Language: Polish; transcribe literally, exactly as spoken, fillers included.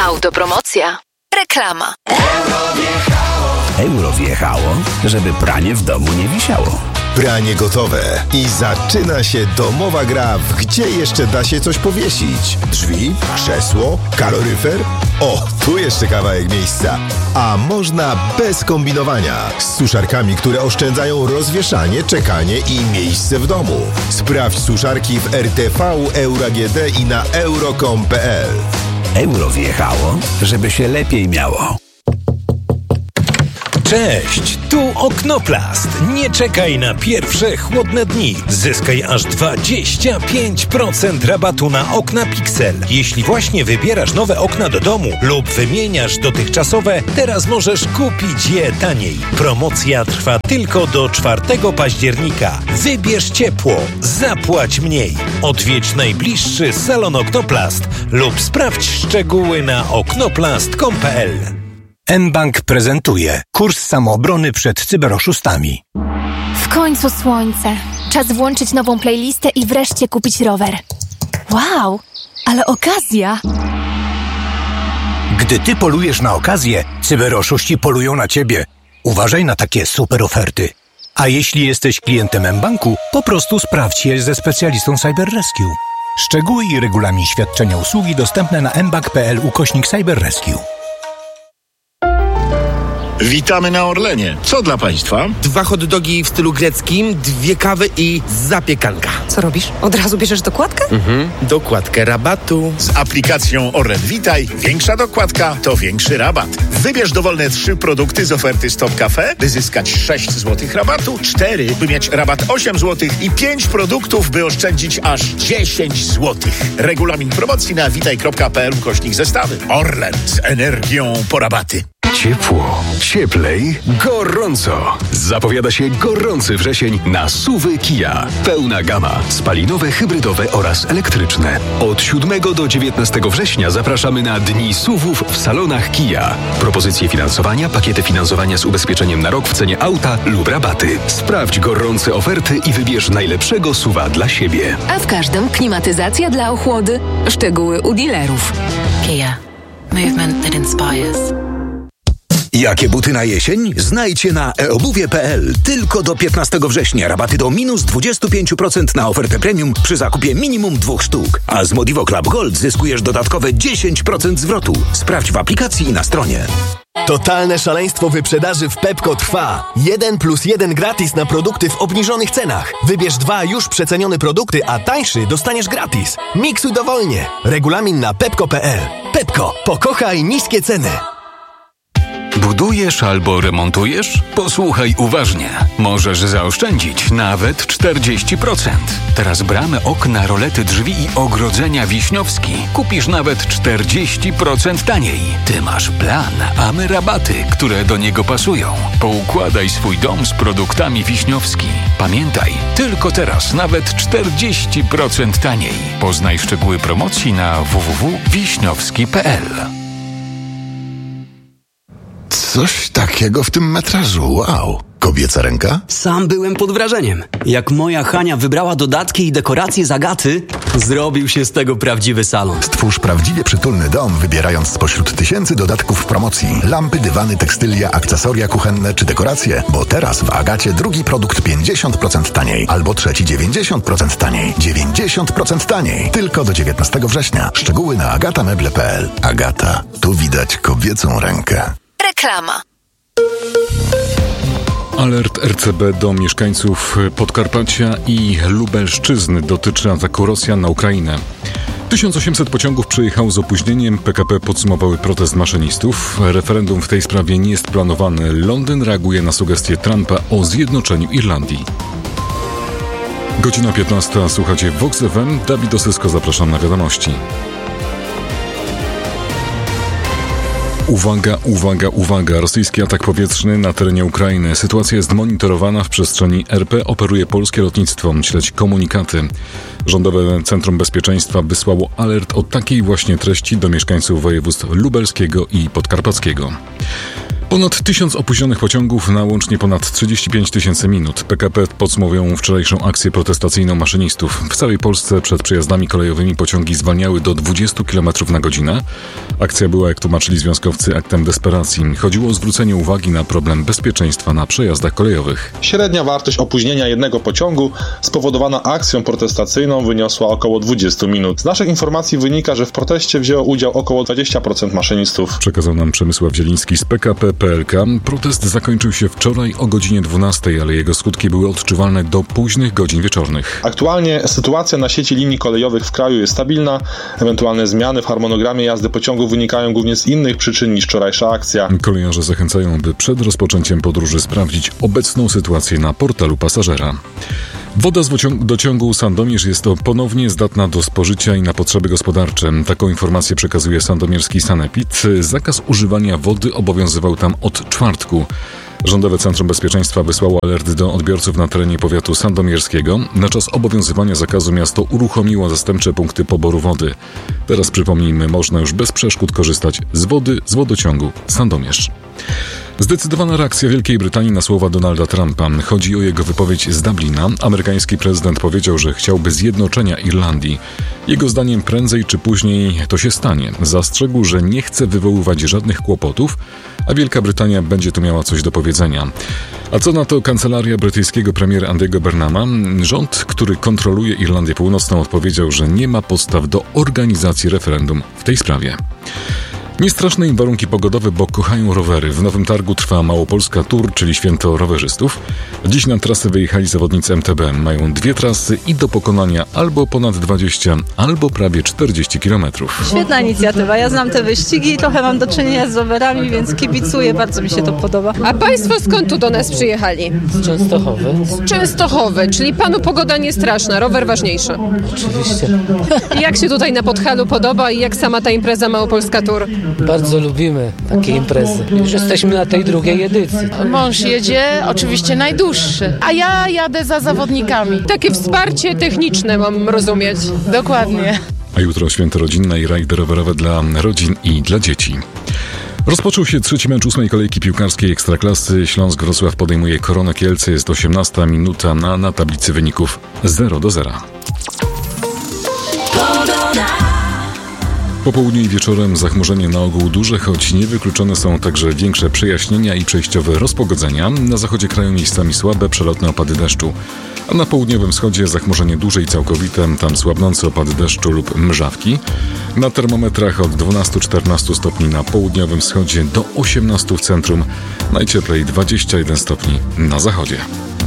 Autopromocja. Reklama. Euro wjechało, żeby pranie w domu nie wisiało. Pranie gotowe i zaczyna się domowa gra w gdzie jeszcze da się coś powiesić. Drzwi, krzesło, kaloryfer? O, tu jeszcze kawałek miejsca. A można bez kombinowania. Z suszarkami, które oszczędzają rozwieszanie, czekanie i miejsce w domu. Sprawdź suszarki w R T V, EuroAGD i na euro kropka com kropka p l. Euro wjechało, żeby się lepiej miało. Cześć, tu Oknoplast. Nie czekaj na pierwsze chłodne dni. Zyskaj aż dwadzieścia pięć procent rabatu na okna Pixel. Jeśli właśnie wybierasz nowe okna do domu lub wymieniasz dotychczasowe, teraz możesz kupić je taniej. Promocja trwa tylko do czwartego października. Wybierz ciepło, zapłać mniej. Odwiedź najbliższy salon Oknoplast lub sprawdź szczegóły na oknoplast kropka com kropka p l. mBank prezentuje kurs samoobrony przed cyberoszustami. W końcu słońce. Czas włączyć nową playlistę i wreszcie kupić rower. Wow, ale okazja! Gdy ty polujesz na okazję, cyberoszuści polują na ciebie. Uważaj na takie super oferty. A jeśli jesteś klientem mBanku, po prostu sprawdź je ze specjalistą CyberRescue. Szczegóły i regulamin świadczenia usługi dostępne na mbank kropka p l ukośnik CyberRescue. Witamy na Orlenie. Co dla Państwa? Dwa hot dogi w stylu greckim, dwie kawy i zapiekanka. Co robisz? Od razu bierzesz dokładkę? Mhm, dokładkę rabatu. Z aplikacją Orlen Witaj większa dokładka to większy rabat. Wybierz dowolne trzy produkty z oferty Stop Cafe, by zyskać sześć złotych rabatu, cztery, by mieć rabat osiem złotych i pięć produktów, by oszczędzić aż dziesięć złotych. Regulamin promocji na witaj kropka p l ukośnik zestawy. Orlen z energią po rabaty. Ciepło, cieplej, gorąco. Zapowiada się gorący wrzesień na SUVy Kia. Pełna gama, spalinowe, hybrydowe oraz elektryczne. Od siódmego do dziewiętnastego września zapraszamy na Dni SUVów w salonach Kia. Propozycje finansowania, pakiety finansowania z ubezpieczeniem na rok w cenie auta lub rabaty. Sprawdź gorące oferty i wybierz najlepszego SUVa dla siebie. A w każdym klimatyzacja dla ochłody. Szczegóły u dealerów. Kia. Movement that inspires. Jakie buty na jesień? Znajdźcie na e obuwie kropka p l. Tylko do piętnastego września rabaty do minus dwadzieścia pięć procent na ofertę premium przy zakupie minimum dwóch sztuk. A z Modivo Club Gold zyskujesz dodatkowe dziesięć procent zwrotu. Sprawdź w aplikacji i na stronie. Totalne szaleństwo wyprzedaży w Pepco trwa. Jeden plus jeden gratis na produkty w obniżonych cenach. Wybierz dwa już przecenione produkty, a tańszy dostaniesz gratis. Miksuj dowolnie. Regulamin na pepco kropka p l. Pepco. Pokochaj niskie ceny. Budujesz albo remontujesz? Posłuchaj uważnie. Możesz zaoszczędzić nawet czterdzieści procent. Teraz bramy, okna, rolety, drzwi i ogrodzenia Wiśniowski kupisz nawet czterdzieści procent taniej. Ty masz plan, a my rabaty, które do niego pasują. Poukładaj swój dom z produktami Wiśniowski. Pamiętaj, tylko teraz nawet czterdzieści procent taniej. Poznaj szczegóły promocji na w w w kropka wiśniowski kropka p l. Coś takiego w tym metrażu, wow. Kobieca ręka? Sam byłem pod wrażeniem. Jak moja Hania wybrała dodatki i dekoracje z Agaty, zrobił się z tego prawdziwy salon. Stwórz prawdziwie przytulny dom, wybierając spośród tysięcy dodatków w promocji. Lampy, dywany, tekstylia, akcesoria kuchenne czy dekoracje. Bo teraz w Agacie drugi produkt pięćdziesiąt procent taniej, albo trzeci dziewięćdziesiąt procent taniej. dziewięćdziesiąt procent taniej. Tylko do dziewiętnastego września. Szczegóły na agatameble kropka p l. Agata. Tu widać kobiecą rękę. Reklama. Alert R C B do mieszkańców Podkarpacia i Lubelszczyzny dotyczy ataku Rosjan na Ukrainę. tysiąc osiemset pociągów przyjechało z opóźnieniem. P K P podsumowały protest maszynistów. Referendum w tej sprawie nie jest planowane. Londyn reaguje na sugestie Trumpa o zjednoczeniu Irlandii. Godzina piętnasta. Słuchacie Vox F M. Dawid Osysko, zapraszam na wiadomości. Uwaga, uwaga, uwaga. Rosyjski atak powietrzny na terenie Ukrainy. Sytuacja jest monitorowana w przestrzeni R P. Operuje polskie lotnictwo. Śledź komunikaty. Rządowe Centrum Bezpieczeństwa wysłało alert o takiej właśnie treści do mieszkańców województw lubelskiego i podkarpackiego. Ponad tysiąc opóźnionych pociągów na łącznie ponad trzydzieści pięć tysięcy minut. P K P podsumowują wczorajszą akcję protestacyjną maszynistów. W całej Polsce przed przejazdami kolejowymi pociągi zwalniały do dwudziestu kilometrów na godzinę. Akcja była, jak tłumaczyli związkowcy, aktem desperacji. Chodziło o zwrócenie uwagi na problem bezpieczeństwa na przejazdach kolejowych. Średnia wartość opóźnienia jednego pociągu spowodowana akcją protestacyjną wyniosła około dwadzieścia minut. Z naszych informacji wynika, że w proteście wzięło udział około dwadzieścia procent maszynistów. Przekazał nam Przemysław Zieliński z P K P P L K. Protest zakończył się wczoraj o godzinie dwunastej, ale jego skutki były odczuwalne do późnych godzin wieczornych. Aktualnie sytuacja na sieci linii kolejowych w kraju jest stabilna. Ewentualne zmiany w harmonogramie jazdy pociągów wynikają głównie z innych przyczyn niż wczorajsza akcja. Kolejarze zachęcają, by przed rozpoczęciem podróży sprawdzić obecną sytuację na portalu pasażera. Woda z wodociągu Sandomierz jest to ponownie zdatna do spożycia i na potrzeby gospodarcze. Taką informację przekazuje sandomierski Sanepid. Zakaz używania wody obowiązywał tam od czwartku. Rządowe Centrum Bezpieczeństwa wysłało alert do odbiorców na terenie powiatu sandomierskiego. Na czas obowiązywania zakazu miasto uruchomiło zastępcze punkty poboru wody. Teraz, przypomnijmy, można już bez przeszkód korzystać z wody z wodociągu Sandomierz. Zdecydowana reakcja Wielkiej Brytanii na słowa Donalda Trumpa. Chodzi o jego wypowiedź z Dublina. Amerykański prezydent powiedział, że chciałby zjednoczenia Irlandii. Jego zdaniem prędzej czy później to się stanie. Zastrzegł, że nie chce wywoływać żadnych kłopotów, a Wielka Brytania będzie tu miała coś do powiedzenia. A co na to kancelaria brytyjskiego premiera Andy'ego Burnhama? Rząd, który kontroluje Irlandię Północną, odpowiedział, że nie ma podstaw do organizacji referendum w tej sprawie. Niestraszne im warunki pogodowe, bo kochają rowery. W Nowym Targu trwa Małopolska Tour, czyli święto rowerzystów. Dziś na trasę wyjechali zawodnicy M T B. Mają dwie trasy i do pokonania albo ponad dwadzieścia, albo prawie czterdzieści kilometrów. Świetna inicjatywa. Ja znam te wyścigi i trochę mam do czynienia z rowerami, więc kibicuję. Bardzo mi się to podoba. A państwo skąd tu do nas przyjechali? Z Częstochowy. Z Częstochowy, czyli panu pogoda nie straszna, rower ważniejszy. Oczywiście. I jak się tutaj na Podhalu podoba i jak sama ta impreza Małopolska Tour? Bardzo lubimy takie imprezy. Już jesteśmy na tej drugiej edycji. Mąż jedzie, oczywiście najdłuższy, a ja jadę za zawodnikami. Takie wsparcie techniczne mam rozumieć. Dokładnie. A jutro święto rodzinne i rajdy rowerowe dla rodzin i dla dzieci. Rozpoczął się trzeci mecz ósmej kolejki piłkarskiej Ekstraklasy. Śląsk Wrocław podejmuje Koronę Kielce. Jest osiemnasta minuta, a na tablicy wyników zero do zera. Po południu i wieczorem zachmurzenie na ogół duże, choć niewykluczone są także większe przejaśnienia i przejściowe rozpogodzenia. Na zachodzie kraju miejscami słabe, przelotne opady deszczu. A na południowym wschodzie zachmurzenie duże i całkowite, tam słabnące opady deszczu lub mrzawki. Na termometrach od dwunastu do czternastu stopni na południowym wschodzie do osiemnastu w centrum. Najcieplej dwadzieścia jeden stopni na zachodzie.